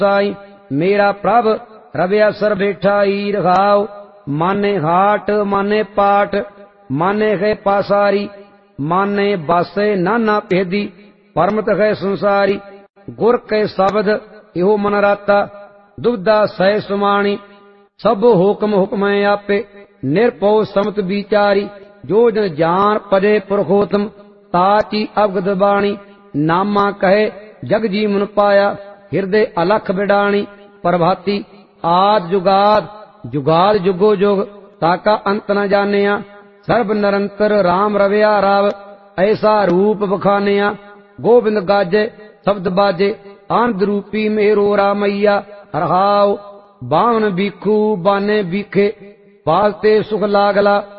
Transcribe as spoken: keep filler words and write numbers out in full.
साई मेरा प्रभ रविया सर बैठाई रखाओ। माने हाट माने पाठ माने है पासारी माने बासे नाना भेदी परमत है संसारी। गुर के शब्द इहो मन राता दुग्धा सह सुमाणी। सब हुक्म हुक्म आपे निरपो समत विचारी। जो जन जान पदे पुरखोत्तम ताची अवगत बाणी। नामा कहे जग जीवन पाया हृदय अलख बिडाणी। प्रभाती आद जुगाद जुगाद जुगो जुग ताका अंत न जानिया। सर्ब निरंतर राम रविया राव ऐसा रूप बखानिया। गोविंद गाजे शब्द बाजे आनंद रूपी मेरो रामैया। रहाओ बावन बीखू बाने बीखे बाजते सुख लागला।